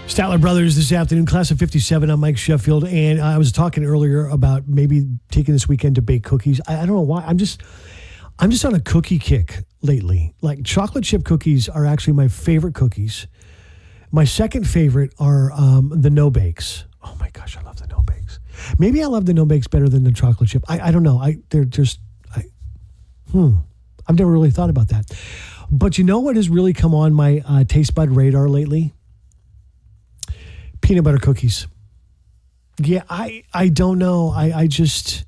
Statler Brothers this afternoon, class of 57. I'm Mike Sheffield, and I was talking earlier about maybe taking this weekend to bake cookies. I don't know why. I'm just on a cookie kick lately. Like, chocolate chip cookies are actually my favorite cookies. My second favorite are the no bakes. Oh my gosh, I love the no bakes. Maybe I love the no bakes better than the chocolate chip. I don't know. I've never really thought about that. But you know what has really come on my taste bud radar lately? Peanut butter cookies. Yeah, I don't know. I just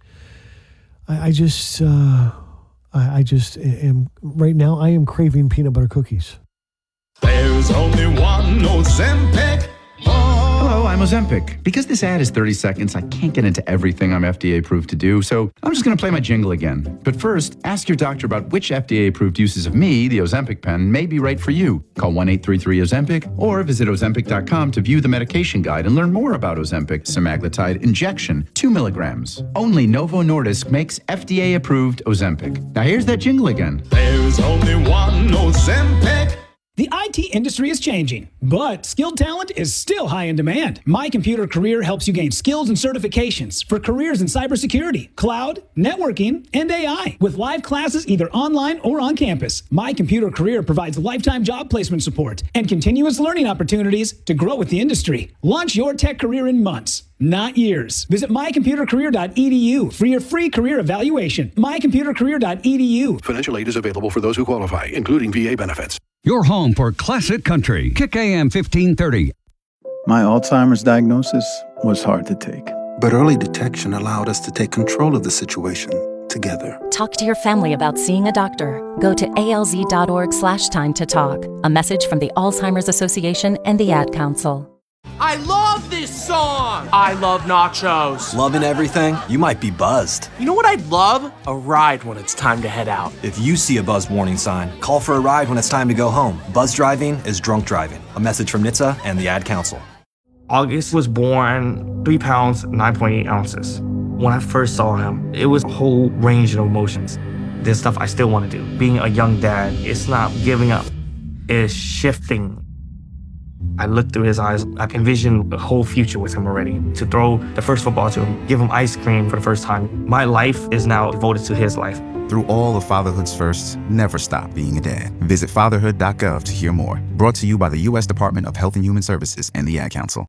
am right now. I am craving peanut butter cookies. There's only one Ozempic. Hello, I'm Ozempic. Because this ad is 30 seconds, I can't get into everything I'm FDA approved to do, so I'm just going to play my jingle again. But first, ask your doctor about which FDA approved uses of me, the Ozempic pen, may be right for you. Call 1-833-OZEMPIC or visit Ozempic.com to view the medication guide and learn more about Ozempic semaglutide injection, 2 milligrams. Only Novo Nordisk makes FDA approved Ozempic. Now here's that jingle again. There's only one Ozempic. The IT industry is changing, but skilled talent is still high in demand. My Computer Career helps you gain skills and certifications for careers in cybersecurity, cloud, networking, and AI. With live classes either online or on campus, My Computer Career provides lifetime job placement support and continuous learning opportunities to grow with the industry. Launch your tech career in months, not years. Visit mycomputercareer.edu for your free career evaluation. mycomputercareer.edu. Financial aid is available for those who qualify, including VA benefits. Your home for classic country. Kick AM 1530. My Alzheimer's diagnosis was hard to take. But early detection allowed us to take control of the situation together. Talk to your family about seeing a doctor. Go to alz.org/time to talk. A message from the Alzheimer's Association and the Ad Council. I love this song! I love nachos. Loving everything? You might be buzzed. You know what I'd love? A ride when it's time to head out. If you see a buzz warning sign, call for a ride when it's time to go home. Buzz driving is drunk driving. A message from NHTSA and the Ad Council. August was born 3 pounds, 9.8 ounces. When I first saw him, it was a whole range of emotions. There's stuff I still want to do. Being a young dad, it's not giving up. It's shifting. I looked through his eyes. I envisioned a whole future with him already. To throw the first football to him, give him ice cream for the first time. My life is now devoted to his life. Through all of fatherhood's firsts, never stop being a dad. Visit fatherhood.gov to hear more. Brought to you by the U.S. Department of Health and Human Services and the Ad Council.